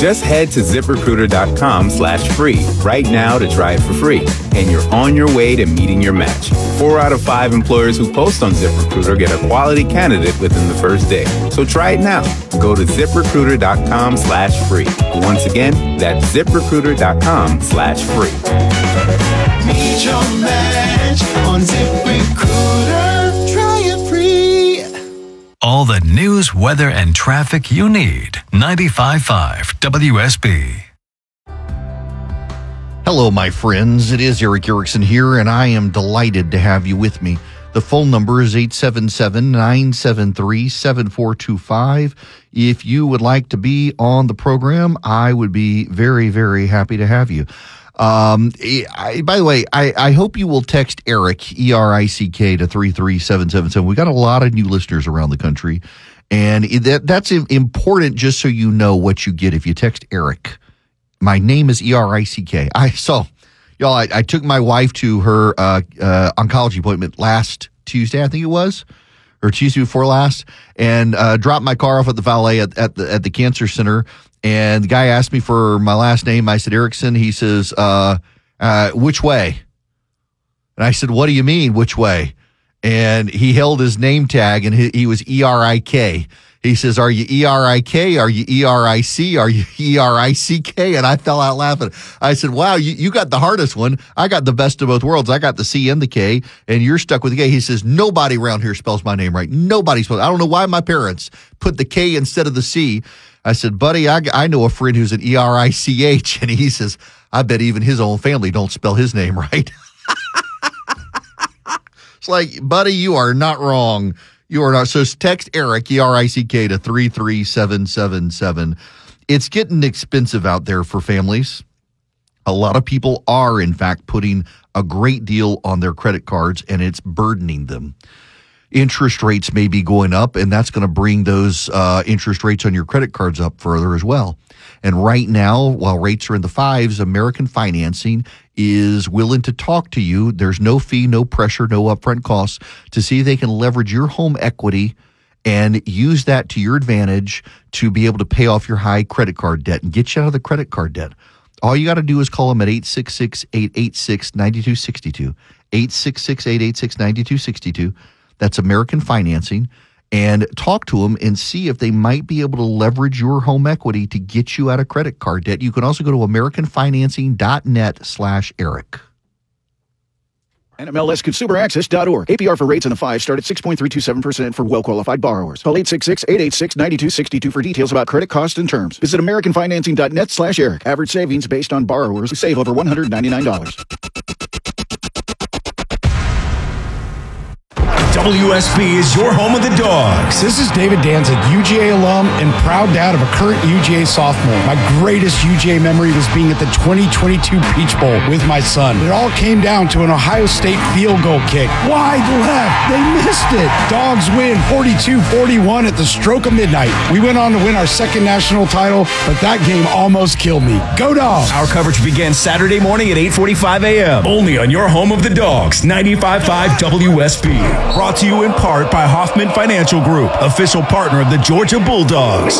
Just head to ZipRecruiter.com/free right now to try it for free. And you're on your way to meeting your match. 4 out of 5 employers who post on ZipRecruiter get a quality candidate within the first day. So try it now. Go to ZipRecruiter.com/free. Once again, that's ZipRecruiter.com/free. Meet your match on ZipRecruiter. Try it free. All the news, weather, and traffic you need. 95.5 WSB. Hello, my friends. It is Eric Erickson here, and I am delighted to have you with me. The phone number is 877-973-7425. If you would like to be on the program, I would be very, very happy to have you. By the way, I hope you will text Eric, E-R-I-C-K, to 33777. We got a lot of new listeners around the country, and that's important just so you know what you get if you text Eric. My name is E-R-I-C-K. I took my wife to her oncology appointment last Tuesday, I think it was, or Tuesday before last, and dropped my car off at the valet at the cancer center. And the guy asked me for my last name. I said, Erickson. He says, which way? And I said, what do you mean, which way? And he held his name tag, and he was E-R-I-K. He says, are you E-R-I-K? Are you E-R-I-C? Are you E-R-I-C-K? And I fell out laughing. I said, wow, you got the hardest one. I got the best of both worlds. I got the C and the K, and you're stuck with the K. He says, nobody around here spells my name right. Nobody spells. I don't know why my parents put the K instead of the C. I said, buddy, I know a friend who's an E-R-I-C-H. And he says, I bet even his own family don't spell his name right. It's like, buddy, you are not wrong. You are not. So text Eric, E-R-I-C-K, to 33777. It's getting expensive out there for families. A lot of people are, in fact, putting a great deal on their credit cards, and it's burdening them. Interest rates may be going up, and that's going to bring those interest rates on your credit cards up further as well. And right now, while rates are in the 5s, American Financing is willing to talk to you. There's no fee, no pressure, no upfront costs to see if they can leverage your home equity and use that to your advantage to be able to pay off your high credit card debt and get you out of the credit card debt. All you got to do is call them at 866-886-9262, 866-886-9262. That's American Financing, and talk to them and see if they might be able to leverage your home equity to get you out of credit card debt. You can also go to AmericanFinancing.net/Eric. NMLSConsumerAccess.org. APR for rates in the 5 start at 6.327% for well-qualified borrowers. Call 866-886-9262 for details about credit costs and terms. Visit AmericanFinancing.net/Eric. Average savings based on borrowers who save over $199. WSB is your home of the Dogs. This is David Danzig, UGA alum and proud dad of a current UGA sophomore. My greatest UGA memory was being at the 2022 Peach Bowl with my son. It all came down to an Ohio State field goal kick. Wide left. They missed it. Dogs win 42-41 at the stroke of midnight. We went on to win our second national title, but that game almost killed me. Go Dogs! Our coverage begins Saturday morning at 8:45 a.m. Only on your home of the Dogs, 95.5 WSB. Brought to you in part by Hoffman Financial Group, official partner of the Georgia Bulldogs.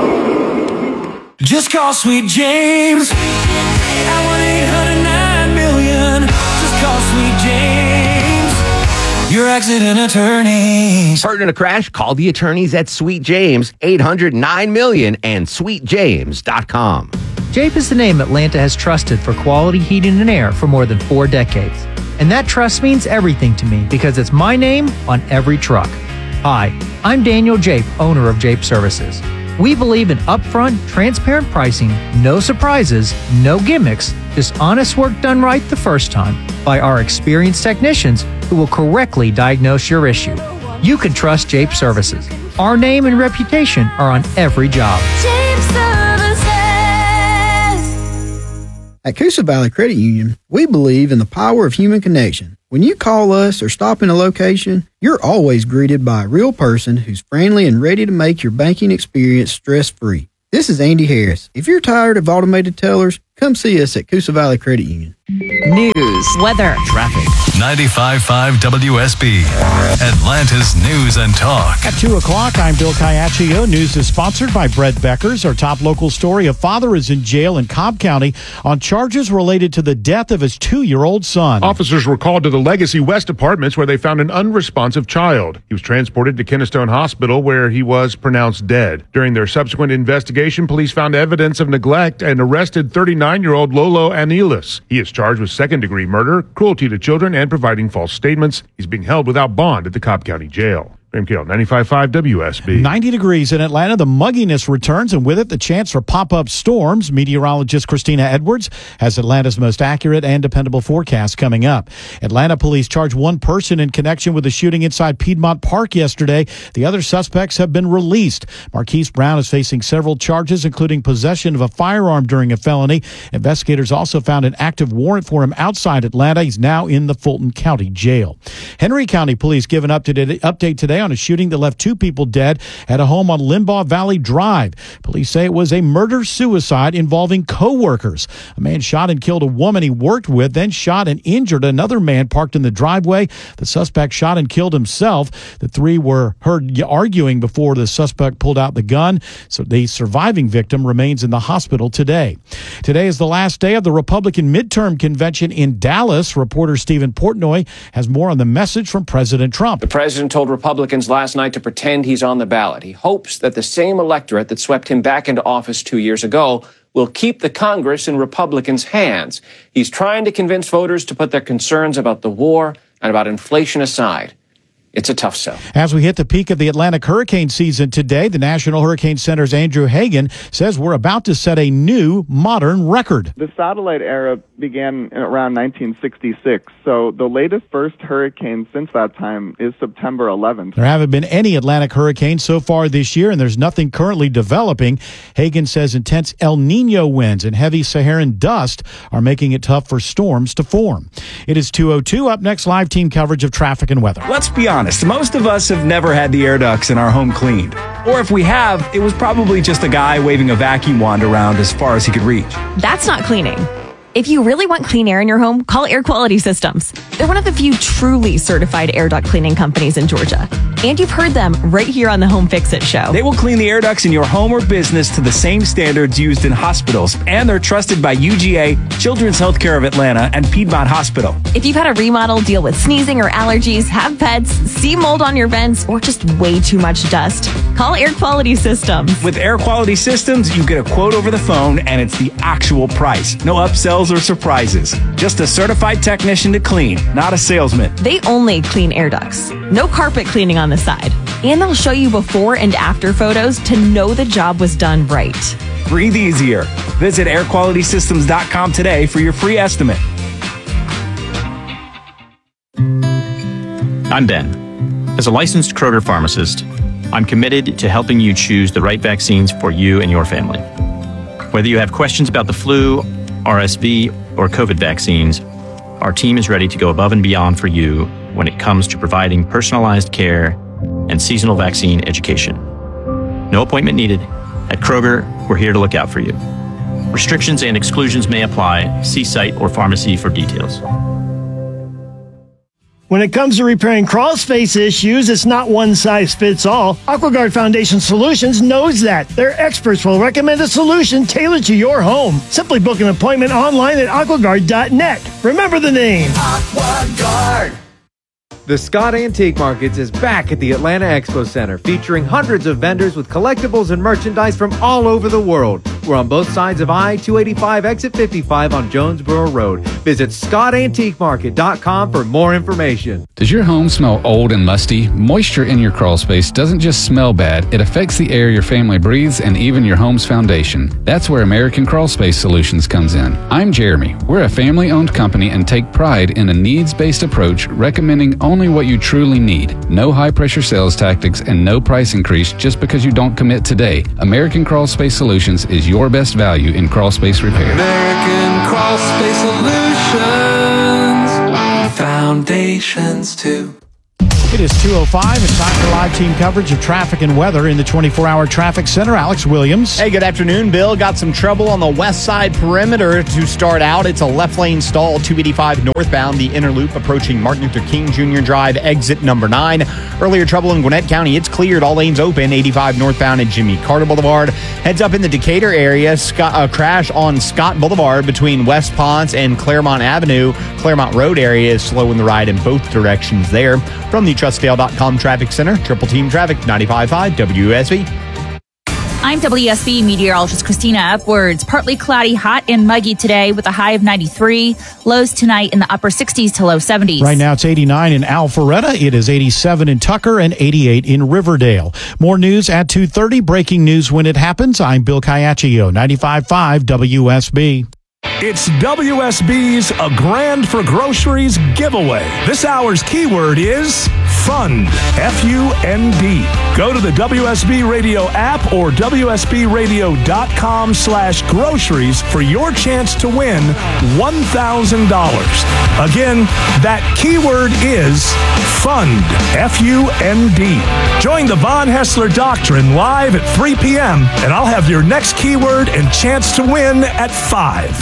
Just call Sweet James at 1-800-9-million. Just call Sweet James, your accident attorneys. Hurt in a crash? Call the attorneys at Sweet James, 800-9-million, and sweetjames.com. Jape is the name Atlanta has trusted for quality heating and air for more than 4 decades. And that trust means everything to me because it's my name on every truck. Hi, I'm Daniel Jape, owner of Jape Services. We believe in upfront, transparent pricing, no surprises, no gimmicks, just honest work done right the first time by our experienced technicians who will correctly diagnose your issue. You can trust Jape Services. Our name and reputation are on every job. Jape Services. At Coosa Valley Credit Union, we believe in the power of human connection. When you call us or stop in a location, you're always greeted by a real person who's friendly and ready to make your banking experience stress-free. This is Andy Harris. If you're tired of automated tellers, Come see us at Coosa Valley Credit Union. News, weather, traffic. 95.5 WSB, Atlanta's News and Talk. At 2 o'clock, I'm Bill Caiaccio. News is sponsored by Brett Beckers. Our top local story, a father is in jail in Cobb County on charges related to the death of his 2-year-old son. Officers were called to the Legacy West apartments where they found an unresponsive child. He was transported to Kennestone Hospital where he was pronounced dead. During their subsequent investigation, police found evidence of neglect and arrested 39-year-old Lolo Anilis. He is charged with second-degree murder, cruelty to children, and providing false statements. He's being held without bond at the Cobb County Jail. MKL 95.5 WSB. 90 degrees in Atlanta. The mugginess returns, and with it, the chance for pop-up storms. Meteorologist Christina Edwards has Atlanta's most accurate and dependable forecast coming up. Atlanta police charged one person in connection with the shooting inside Piedmont Park yesterday. The other suspects have been released. Marquise Brown is facing several charges, including possession of a firearm during a felony. Investigators also found an active warrant for him outside Atlanta. He's now in the Fulton County Jail. Henry County police give an update today on a shooting that left 2 people dead at a home on Limbaugh Valley Drive. Police say it was a murder-suicide involving co-workers. A man shot and killed a woman he worked with, then shot and injured another man parked in the driveway. The suspect shot and killed himself. The 3 were heard arguing before the suspect pulled out the gun. So the surviving victim remains in the hospital today. Today is the last day of the Republican midterm convention in Dallas. Reporter Stephen Portnoy has more on the message from President Trump. The president told Republicans last night to pretend he's on the ballot. He hopes that the same electorate that swept him back into office 2 years ago will keep the Congress in Republicans' hands. He's trying to convince voters to put their concerns about the war and about inflation aside. It's a tough sell. As we hit the peak of the Atlantic hurricane season today, the National Hurricane Center's Andrew Hagan says we're about to set a new modern record. The satellite era began around 1966, so the latest first hurricane since that time is September 11th. There haven't been any Atlantic hurricanes so far this year, and there's nothing currently developing. Hagan says intense El Nino winds and heavy Saharan dust are making it tough for storms to form. It is 2:02. Up next, live team coverage of traffic and weather. Let's be honest, most of us have never had the air ducts in our home cleaned. Or if we have, it was probably just a guy waving a vacuum wand around as far as he could reach. That's not cleaning. If you really want clean air in your home, call Air Quality Systems. They're one of the few truly certified air duct cleaning companies in Georgia. And you've heard them right here on the Home Fix-It Show. They will clean the air ducts in your home or business to the same standards used in hospitals. And they're trusted by UGA, Children's Healthcare of Atlanta, and Piedmont Hospital. If you've had a remodel, deal with sneezing or allergies, have pets, see mold on your vents, or just way too much dust, call Air Quality Systems. With Air Quality Systems, you get a quote over the phone, and it's the actual price. No upsells or surprises. Just a certified technician to clean, not a salesman. They only clean air ducts. No carpet cleaning on the side. And they'll show you before and after photos to know the job was done right. Breathe easier. Visit airqualitysystems.com today for your free estimate. I'm Ben. As a licensed Kroger pharmacist, I'm committed to helping you choose the right vaccines for you and your family. Whether you have questions about the flu, RSV, or COVID vaccines, our team is ready to go above and beyond for you when it comes to providing personalized care and seasonal vaccine education. No appointment needed. At Kroger, we're here to look out for you. Restrictions and exclusions may apply. See site or pharmacy for details. When it comes to repairing crawl space issues, it's not one size fits all. AquaGuard Foundation Solutions knows that. Their experts will recommend a solution tailored to your home. Simply book an appointment online at aquaguard.net. Remember the name. AquaGuard. The Scott Antique Markets is back at the Atlanta Expo Center, featuring hundreds of vendors with collectibles and merchandise from all over the world. We're on both sides of I-285 exit 55 on Jonesboro Road. Visit ScottAntiqueMarket.com for more information. Does your home smell old and musty? Moisture in your crawl space doesn't just smell bad, it affects the air your family breathes and even your home's foundation. That's where American Crawl Space Solutions comes in. I'm Jeremy. We're a family-owned company and take pride in a needs-based approach, recommending only what you truly need. No high-pressure sales tactics and no price increase just because you don't commit today. American Crawl Space Solutions is your best value in crawl space repair. American Crawl Space Solutions. Foundations too. It is 2:05 and time for live team coverage of traffic and weather in the 24-hour traffic center. Alex Williams. Hey, good afternoon, Bill. Got some trouble on the west side perimeter to start out. It's a left lane stall, 285 northbound, the inner loop approaching Martin Luther King Jr. Drive, exit number 9. Earlier trouble in Gwinnett County. It's cleared. All lanes open, 85 northbound at Jimmy Carter Boulevard. Heads up in the Decatur area. Crash on Scott Boulevard between West Ponce and Claremont Avenue. Claremont Road area is slowing the ride in both directions there. From the TrustDale.com Traffic Center, Triple Team Traffic, 95.5 WSB. I'm WSB meteorologist Christina Upwards. Partly cloudy, hot and muggy today with a high of 93. Lows tonight in the upper 60s to low 70s. Right now it's 89 in Alpharetta. It is 87 in Tucker and 88 in Riverdale. More news at 2:30. Breaking news when it happens. I'm Bill Caiaccio, 95.5 WSB. It's WSB's A Grand for Groceries giveaway. This hour's keyword is FUND, F-U-N-D. Go to the WSB Radio app or WSBRadio.com/groceries for your chance to win $1,000. Again, that keyword is FUND, F-U-N-D. Join the Von Hessler Doctrine live at 3 p.m. and I'll have your next keyword and chance to win at 5.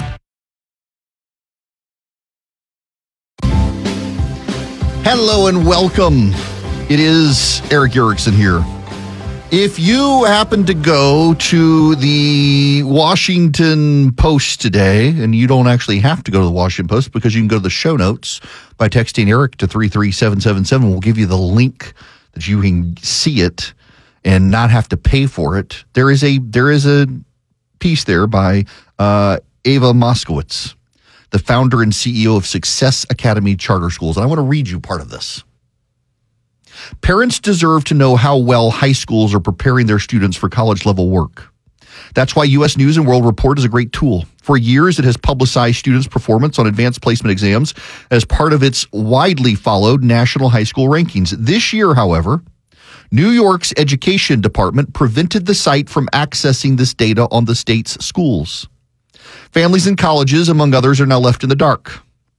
Hello and welcome. It is Eric Erickson here. If you happen to go to the Washington Post today, and you don't actually have to go to the Washington Post because you can go to the show notes by texting Eric to 33777. We'll give you the link that you can see it and not have to pay for it. There is a piece there by Ava Moskowitz, the founder and CEO of Success Academy Charter Schools. And I want to read you part of this. Parents deserve to know how well high schools are preparing their students for college-level work. That's why U.S. News & World Report is a great tool. For years, it has publicized students' performance on advanced placement exams as part of its widely followed national high school rankings. This year, however, New York's Education Department prevented the site from accessing this data on the state's schools. Families and colleges, among others, are now left in the dark.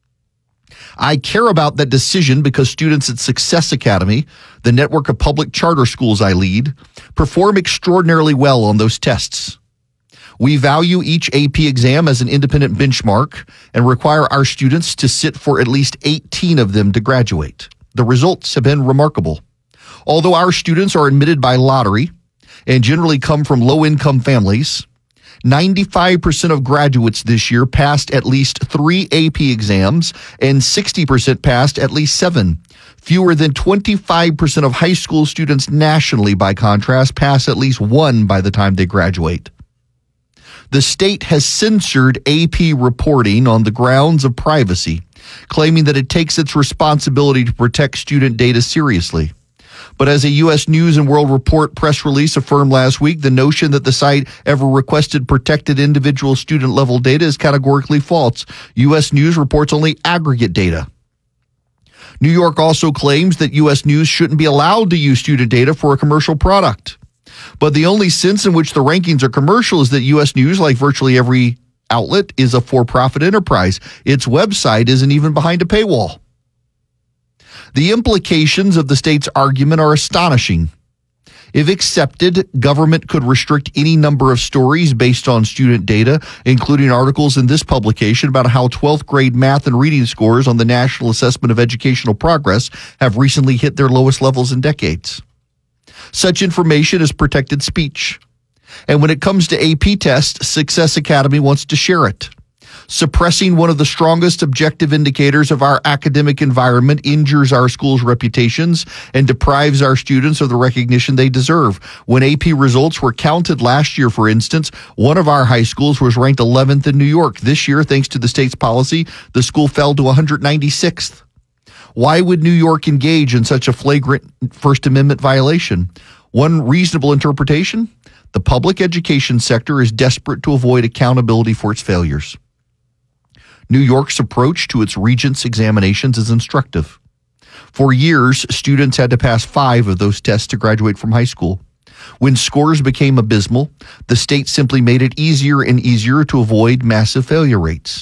I care about that decision because students at Success Academy, the network of public charter schools I lead, perform extraordinarily well on those tests. We value each AP exam as an independent benchmark and require our students to sit for at least 18 of them to graduate. The results have been remarkable. Although our students are admitted by lottery and generally come from low-income families, 95% of graduates this year passed at least 3 AP exams and 60% passed at least 7. Fewer than 25% of high school students nationally, by contrast, pass at least 1 by the time they graduate. The state has censored AP reporting on the grounds of privacy, claiming that it takes its responsibility to protect student data seriously. But as a U.S. News & World Report press release affirmed last week, the notion that the site ever requested protected individual student-level data is categorically false. U.S. News reports only aggregate data. New York also claims that U.S. News shouldn't be allowed to use student data for a commercial product. But the only sense in which the rankings are commercial is that U.S. News, like virtually every outlet, is a for-profit enterprise. Its website isn't even behind a paywall. The implications of the state's argument are astonishing. If accepted, government could restrict any number of stories based on student data, including articles in this publication about how 12th grade math and reading scores on the National Assessment of Educational Progress have recently hit their lowest levels in decades. Such information is protected speech. And when it comes to AP tests, Success Academy wants to share it. Suppressing one of the strongest objective indicators of our academic environment injures our schools' reputations and deprives our students of the recognition they deserve. When AP results were counted last year, for instance, one of our high schools was ranked 11th in New York. This year, thanks to the state's policy, the school fell to 196th. Why would New York engage in such a flagrant First Amendment violation? One reasonable interpretation: the public education sector is desperate to avoid accountability for its failures. New York's approach to its Regents examinations is instructive. For years, students had to pass 5 of those tests to graduate from high school. When scores became abysmal, the state simply made it easier and easier to avoid massive failure rates.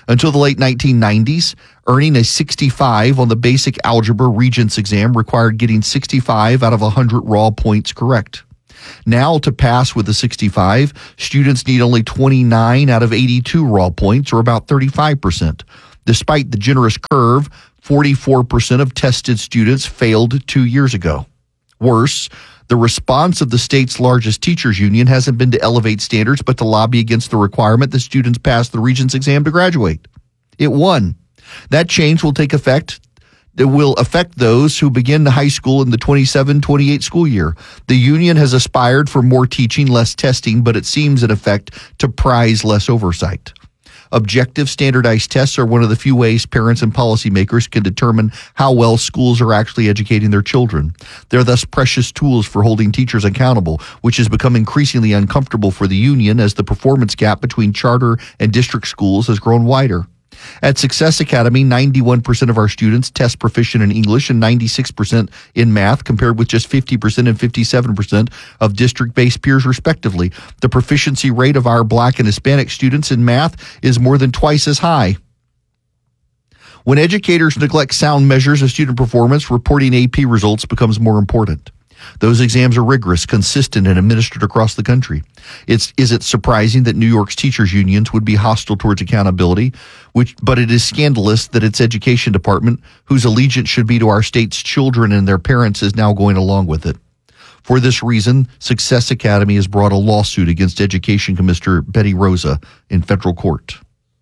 Until the late 1990s, earning a 65 on the basic algebra Regents exam required getting 65 out of 100 raw points correct. Now, to pass with a 65, students need only 29 out of 82 raw points, or about 35%. Despite the generous curve, 44% of tested students failed 2 years ago. Worse, the response of the state's largest teachers union hasn't been to elevate standards, but to lobby against the requirement that students pass the Regents exam to graduate. It won. That change will take effect. It will affect those who begin high school in the 27-28 school year. The union has aspired for more teaching, less testing, but it seems in effect to prize less oversight. Objective standardized tests are one of the few ways parents and policymakers can determine how well schools are actually educating their children. They're thus precious tools for holding teachers accountable, which has become increasingly uncomfortable for the union as the performance gap between charter and district schools has grown wider. At Success Academy, 91% of our students test proficient in English and 96% in math, compared with just 50% and 57% of district-based peers, respectively. The proficiency rate of our Black and Hispanic students in math is more than twice as high. When educators neglect sound measures of student performance, reporting AP results becomes more important. Those exams are rigorous, consistent, and administered across the country. Is it surprising that New York's teachers' unions would be hostile towards accountability? But it is scandalous that its education department, whose allegiance should be to our state's children and their parents, is now going along with it. For this reason, Success Academy has brought a lawsuit against Education Commissioner Betty Rosa in federal court.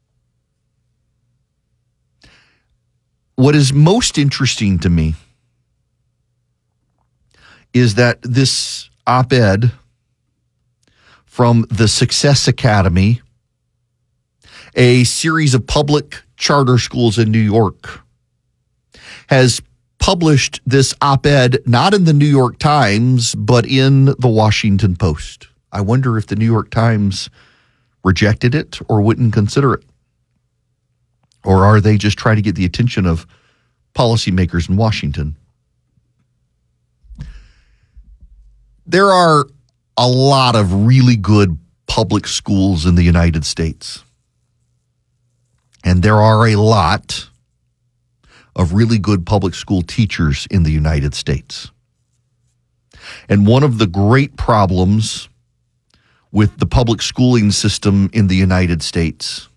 What is most interesting to me is that this op-ed from the Success Academy, a series of public charter schools in New York, has published this op-ed not in the New York Times, but in the Washington Post. I wonder if the New York Times rejected it or wouldn't consider it. Or are they just trying to get the attention of policymakers in Washington? There are a lot of really good public schools in the United States. And there are a lot of really good public school teachers in the United States. And one of the great problems with the public schooling system in the United States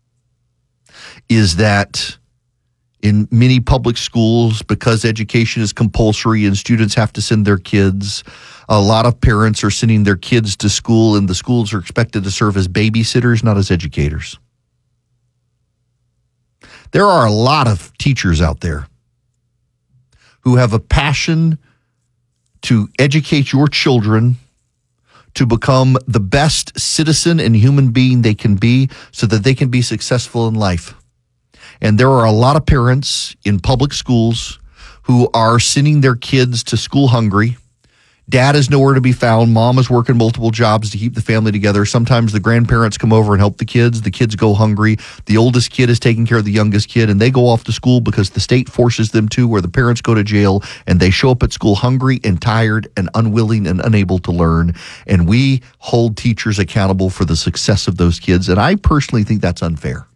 is that in many public schools, because education is compulsory and students have to send their kids, a lot of parents are sending their kids to school, and the schools are expected to serve as babysitters, not as educators. There are a lot of teachers out there who have a passion to educate your children to become the best citizen and human being they can be so that they can be successful in life. And there are a lot of parents in public schools who are sending their kids to school hungry. Dad is nowhere to be found. Mom is working multiple jobs to keep the family together. Sometimes the grandparents come over and help the kids. The kids go hungry. The oldest kid is taking care of the youngest kid, and they go off to school because the state forces them to, or the parents go to jail, and they show up at school hungry and tired and unwilling and unable to learn. And we hold teachers accountable for the success of those kids, and I personally think that's unfair.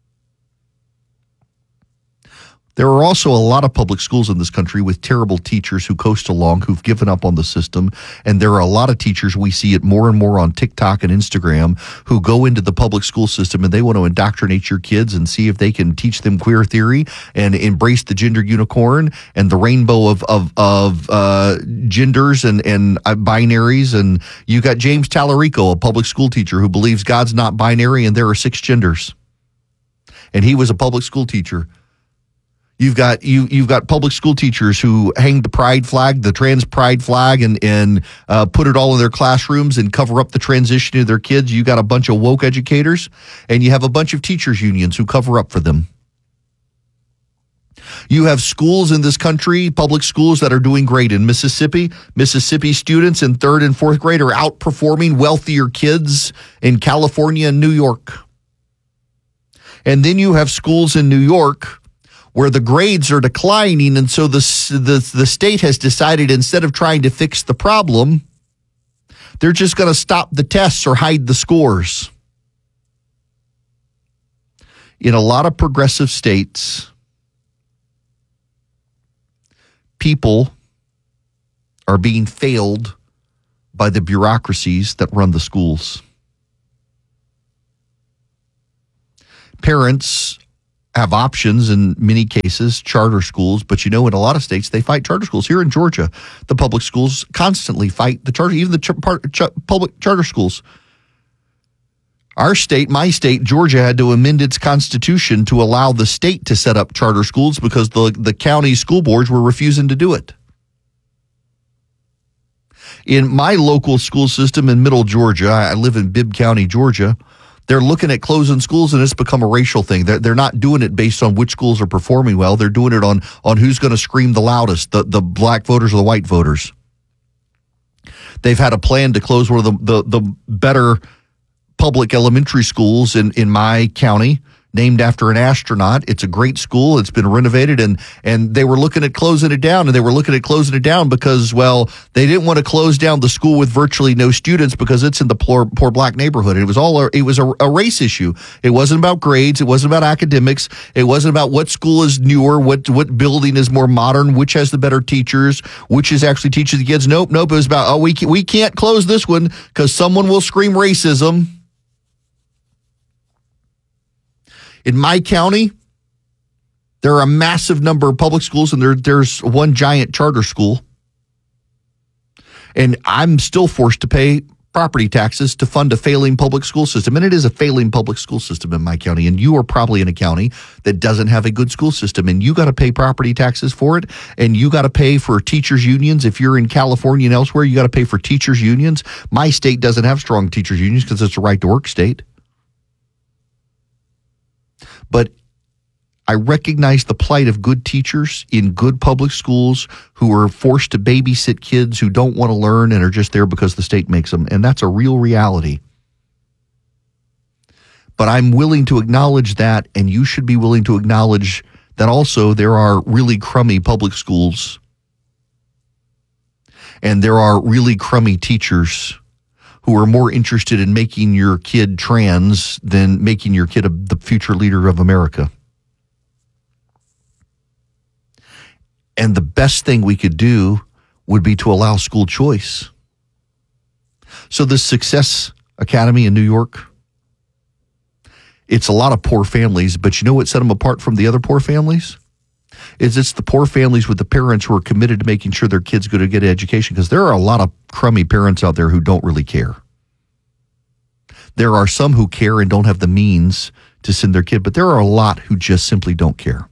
There are also a lot of public schools in this country with terrible teachers who coast along, who've given up on the system. And there are a lot of teachers, we see it more and more on TikTok and Instagram, who go into the public school system and they want to indoctrinate your kids and see if they can teach them queer theory and embrace the gender unicorn and the rainbow of genders and binaries. And you got James Tallarico, a public school teacher who believes God's not binary and there are 6 genders. And he was a public school teacher. You've got public school teachers who hang the pride flag, the trans pride flag, and put it all in their classrooms and cover up the transition of their kids. You got a bunch of woke educators, and you have a bunch of teachers unions who cover up for them. You have schools in this country, public schools, that are doing great. In Mississippi, Mississippi students in 3rd and 4th grade are outperforming wealthier kids in California and New York. And then you have schools in New York where the grades are declining, and so the state has decided, instead of trying to fix the problem, they're just going to stop the tests or hide the scores. In a lot of progressive states, people are being failed by the bureaucracies that run the schools. Parents have options in many cases, charter schools, but in a lot of states, they fight charter schools. Here in Georgia, the public schools constantly fight the charter, even the public charter schools. Our state, my state, Georgia, had to amend its constitution to allow the state to set up charter schools because the county school boards were refusing to do it. In my local school system in Middle Georgia, I live in Bibb County, Georgia, they're looking at closing schools, and it's become a racial thing. They're not doing it based on which schools are performing well. They're doing it on who's going to scream the loudest, the black voters or the white voters. They've had a plan to close one of the better public elementary schools in my county, named after an astronaut. It's a great school. It's been renovated, and they were looking at closing it down, and they were looking at closing it down because, well, they didn't want to close down the school with virtually no students because it's in the poor black neighborhood. It was a race issue. It wasn't about grades. It wasn't about academics. It wasn't about what school is newer, what building is more modern, which has the better teachers, which is actually teaching the kids. Nope. It was about, we can't close this one because someone will scream racism. In my county, there are a massive number of public schools, and there's one giant charter school. And I'm still forced to pay property taxes to fund a failing public school system. And it is a failing public school system in my county. And you are probably in a county that doesn't have a good school system. And you got to pay property taxes for it. And you got to pay for teachers' unions. If you're in California and elsewhere, you got to pay for teachers' unions. My state doesn't have strong teachers' unions because it's a right-to-work state. But I recognize the plight of good teachers in good public schools who are forced to babysit kids who don't want to learn and are just there because the state makes them. And that's a real reality. But I'm willing to acknowledge that, and you should be willing to acknowledge that also there are really crummy public schools. And there are really crummy teachers who are more interested in making your kid trans than making your kid the future leader of America. And the best thing we could do would be to allow school choice. So the Success Academy in New York, it's a lot of poor families, but you know what set them apart from the other poor families? It's the poor families with the parents who are committed to making sure their kids go to get an education, because there are a lot of crummy parents out there who don't really care. There are some who care and don't have the means to send their kid, but there are a lot who just simply don't care.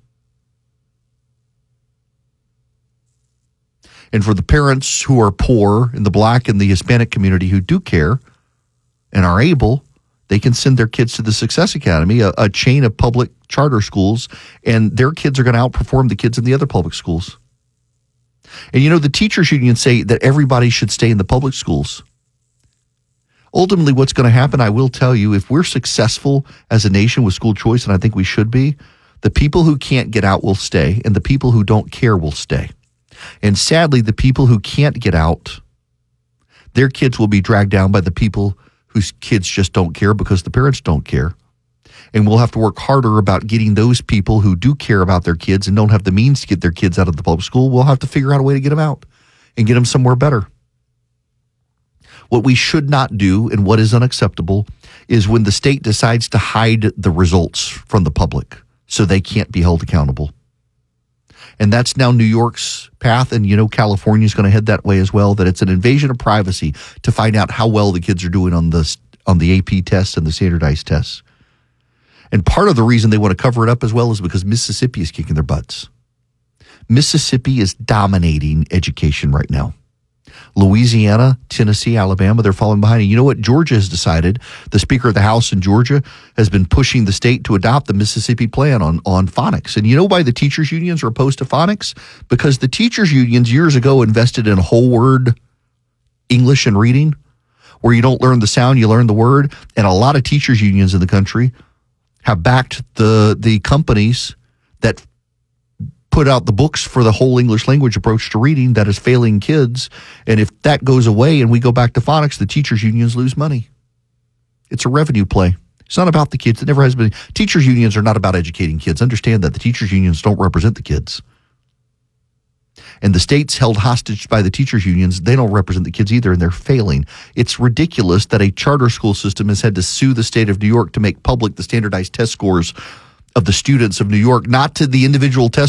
And for the parents who are poor in the Black and the Hispanic community who do care and are able, they can send their kids to the Success Academy, a chain of public charter schools, and their kids are going to outperform the kids in the other public schools. And the teachers unions say that everybody should stay in the public schools. Ultimately, what's going to happen, I will tell you, if we're successful as a nation with school choice, and I think we should be, the people who can't get out will stay, and the people who don't care will stay. And sadly, the people who can't get out, their kids will be dragged down by the people whose kids just don't care because the parents don't care. And we'll have to work harder about getting those people who do care about their kids and don't have the means to get their kids out of the public school. We'll have to figure out a way to get them out and get them somewhere better. What we should not do, and what is unacceptable, is when the state decides to hide the results from the public so they can't be held accountable. And that's now New York's path, and California is going to head that way as well, that it's an invasion of privacy to find out how well the kids are doing on the AP tests and the standardized tests. And part of the reason they want to cover it up as well is because Mississippi is kicking their butts. Mississippi is dominating education right now. Louisiana, Tennessee, Alabama, they're falling behind. And you know what Georgia has decided? The Speaker of the House in Georgia has been pushing the state to adopt the Mississippi plan on phonics. And you know why the teachers unions are opposed to phonics? Because the teachers unions years ago invested in whole word English and reading, where you don't learn the sound, you learn the word. And a lot of teachers unions in the country have backed the companies that put out the books for the whole English language approach to reading that is failing kids. And if that goes away and we go back to phonics, the teachers unions lose money. It's a revenue play. It's not about the kids. It never has been. Teachers' unions are not about educating kids. Understand that the teachers' unions don't represent the kids. And the states held hostage by the teachers' unions, they don't represent the kids either, and they're failing. It's ridiculous that a charter school system has had to sue the state of New York to make public the standardized test scores of the students of New York, not to the individual test